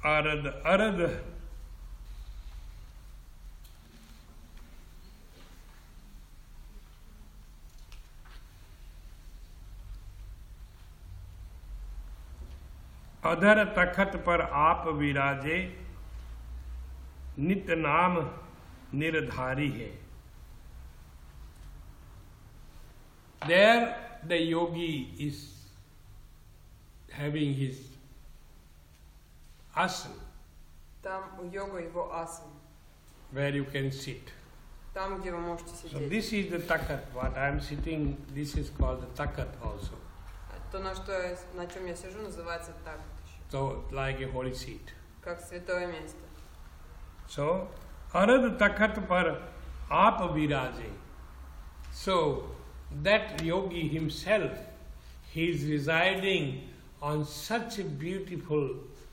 arad arad अधर तखत पर आप विराजे नित नाम निर्धारी है. There the yogi is having his asana. Там у йога его асана. Where you can sit. Там, где вы можете сидеть. So this is the takat. What I am sitting, this is called the takat also. То, на чем я сижу, называется такат. So like a holy seat. Как святое место. So arad takat par aap viraje. So that yogi himself, he is residing on such a beautiful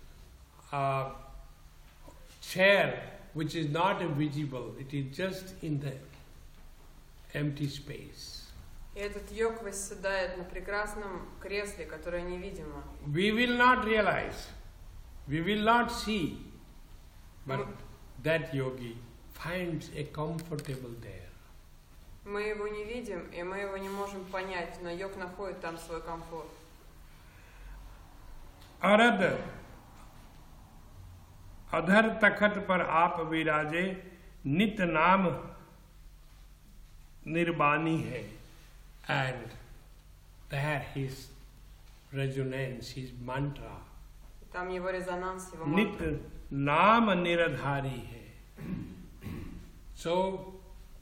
chair which is not visible. It is just in the empty space. И этот йог восседает на прекрасном кресле, которое невидимо. We will not realize, we will not see, but that yogi finds a comfortable there. Мы его не видим, и мы его не можем понять, но йог находит там свой комфорт. Arad adhar takhat par aap viraje nit naam nirbani hai. And there his resonance, his mantra. Там его резонанс, его Nit мантра. naam niradhari hai. So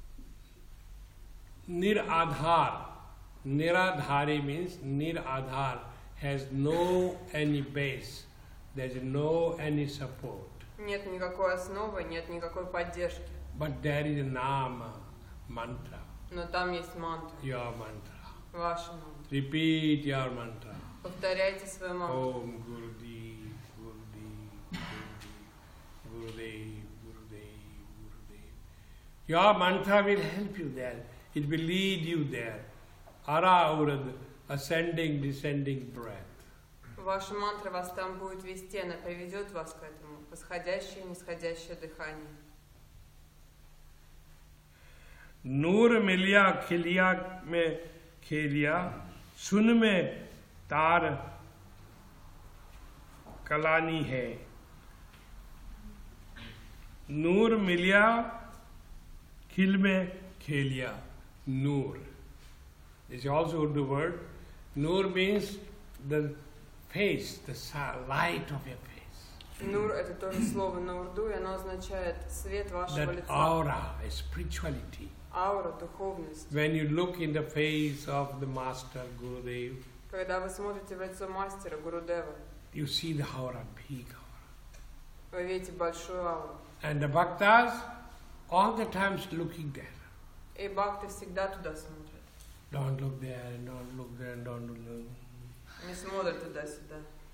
niradhar. Niradhari means niradhar has no any base. There is no any support. Нет никакой основы, нет никакой поддержки. But there is a nama mantra. Но там есть мантра. Your mantra. Ваша мантра. Repeat your mantra. Повторяйте свою мантру. Om Gurudev, Gurudev, Gurudev, Gurudev, Gurudev. Your mantra will help you there. It will lead you there. Ara urad, ascending, descending breath. Ваша мантра вас там будет вести, она приведет вас к этому. Восходящее и нисходящее дыхание. नूर मिलिया खिलिया में खेलिया सुन में तार कलानी है. नूर मिलिया खिल में खेलिया. Noor. This is also Urdu word. Noor means the face, the light of your face. Нур — это тоже слово на урду, и оно означает свет вашего That лица. aura, a spirituality. Аура, духовность. When you look in the face of the master Gurudev, Когда вы смотрите в лицо мастера Гурудева, you see the aura, big aura. вы видите большую ауру. And the bhaktas all the times looking there. И бхакты всегда туда смотрят. Don't look there, and don't look there, and don't look there. Не смотрят туда-сюда.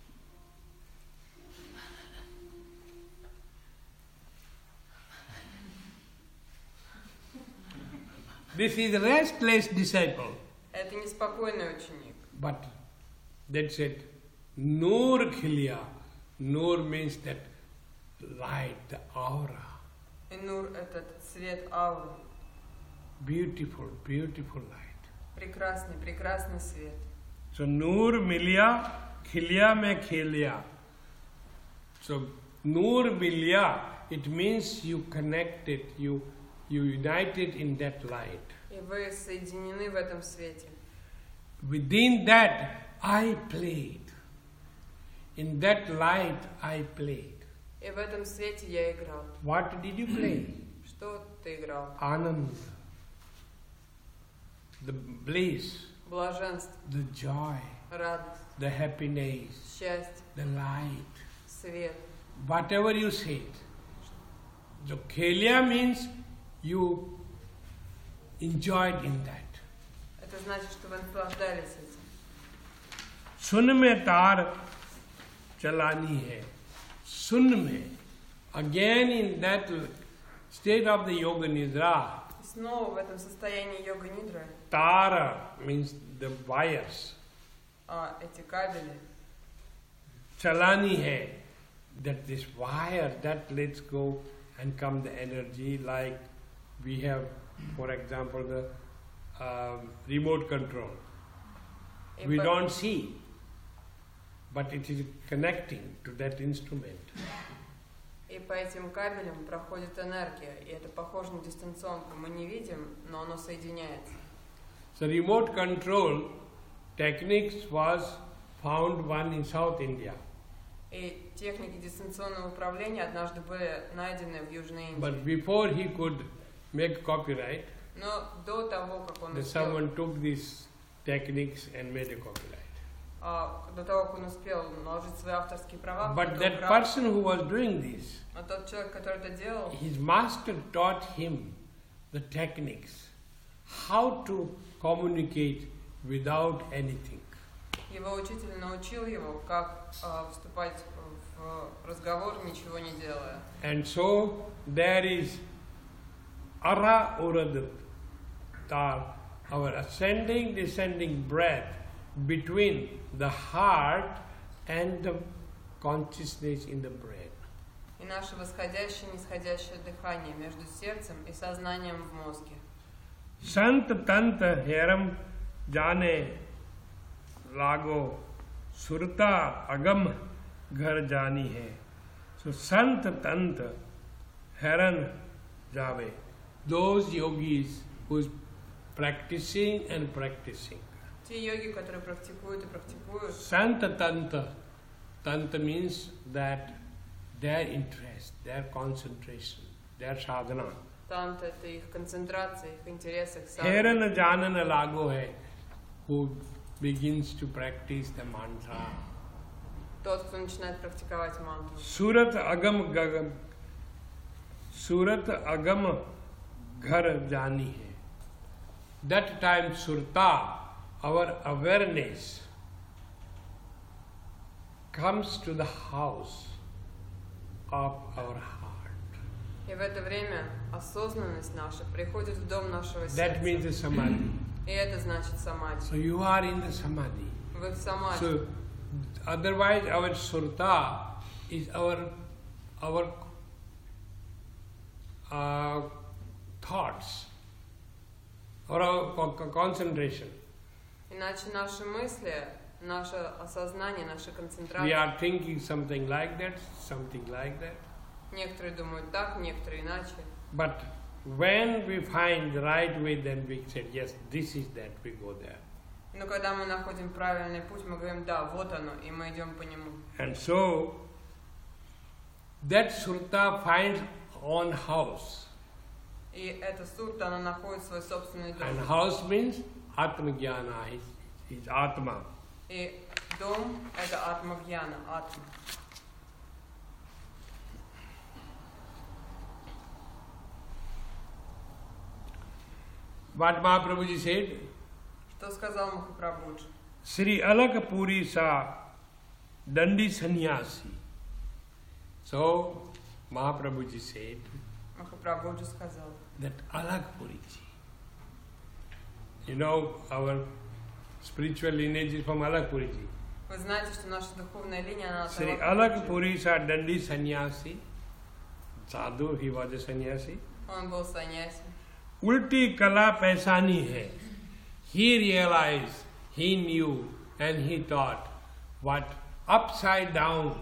This is a restless disciple. Это неспокойный ученик. But that's it. Noor khiliya. Noor means that light, the aura. И нур — это цвет ауры. Beautiful, beautiful light. Прекрасный, прекрасный свет. So Noor miliya, khiliya mein kheliya. So Noor miliya, it means you connected, you united in that light. И вы соединены в этом свете. Within that, I played. In that light, I played. И в этом свете я играл. What did you play? Что ты играл? Anand, the bliss, Блаженство, the joy, радость, the happiness, счастье, the light. свет. Whatever you say. So Kheliya means you enjoyed in that. Это значит, что вы наслаждались этим. सुन में तार चलानी है. सुन में. Again in that state of the yoga nidra. Снова в этом состоянии йога нидры. Tara means the wires. Эти кабели. चलानी है. that this wire that lets go and come the energy, like we have, for example, the remote control. We don't see, but it is connecting to that instrument. И по этим кабелям проходит энергия, и это похоже на дистанционку. Мы не видим, но оно соединяется. So remote control techniques was found one in South India. И техники дистанционного управления однажды были найдены в Южной Индии. But before he could make copyright, Но до того, как он успел, someone took these techniques and made a copyright. до того, как он успел наложить свои авторские права, But that person who was doing this, но тот человек, который это делал, his master taught him the techniques, how to communicate without anything. его учитель научил его, как вступать в разговор, ничего не делая. And so there is ara urad tar, our ascending, descending breath between the heart and the consciousness in the brain. И наше восходящее и нисходящее дыхание между сердцем и сознанием в мозге. Sant tant heram jane lago surta agam ghar jani hai. So sant tant heran jave. Those yogis who is practicing and practicing. Те йоги, которые практикуют и практикуют. Santa Tanta. Tanta means that their interest, their concentration, their sadhana. Танта — это их концентрация, их интерес, их Heran janana lago hai, who begins to practice the mantra. Тот, кто начинает практиковать мантру. Surat agam ghar jani hai. That time surta, our awareness, comes to the house of our heart. И в это время осознанность наша приходит в дом нашего That means сердца. the samadhi. И это значит самадhi. So you are in the samadhi. Вы в самадhi. So otherwise our surta is our thoughts or our concentration. Иначе наши мысли, наше осознание, наша We концентрация. are thinking something like that, something like that. Некоторые думают так, некоторые иначе. But when we find the right way, then we say, yes, this is that, we go there. Но когда мы находим правильный путь, мы говорим, да, вот оно, и мы идем по нему. And so, that surta finds own house. И эта сурта, она находит свой собственный дом. And house means Atma Jnana, is Atma. И дом — это атма-гьяна, атма. What Mahaprabhuji said, Что сказал Махапрабхуджи? Sri Alak Puri sa Dandi Sannyasi. So, Mahaprabhuji said Махапрабхуджи сказал. that Alak Puriji. You know, our spiritual lineage is from Alak Puriji. Вы знаете, что наша духовная линия, она от Sri Алак Alak Puri sa Dandi Sannyasi. Sadhu, he was a sannyasi. Он был саньяси. Ulti kala paisani hai. He realized, he knew, and he thought what upside down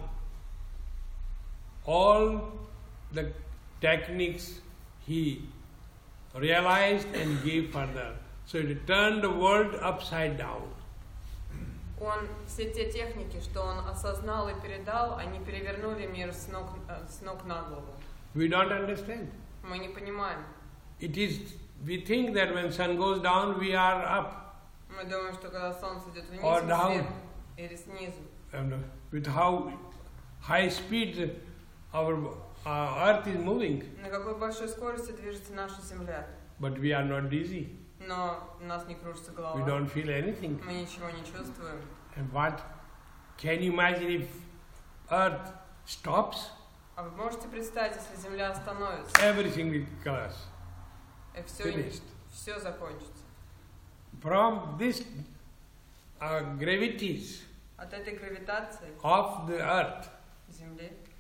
all the techniques he realized and gave further. So it turned the world upside down. Он все те техники, что он осознал и передал, они перевернули мир с ног на голову. We don't understand. Мы не понимаем. It is, we think that when sun goes down, we are up. Мы думаем, что когда солнце идет вниз, Or мы down. сверху или снизу. And with how high speed our earth is moving. На какой большой скорости движется наша Земля. But we are not dizzy. Но у нас не кружится голова. We don't feel anything. Мы ничего не чувствуем. And what? Can you imagine if earth stops? А вы можете представить, если Земля остановится, Everything will collapse. и Finished. все закончится. From this gravities От этой гравитации of the earth, Земли